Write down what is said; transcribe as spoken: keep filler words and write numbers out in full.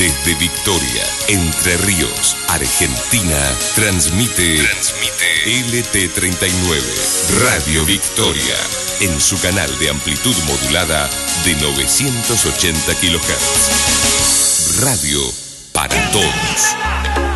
Desde Victoria, Entre Ríos, Argentina, transmite, transmite L T treinta y nueve, Radio Victoria, en su canal de amplitud modulada de novecientos ochenta kilohertz. Radio para todos.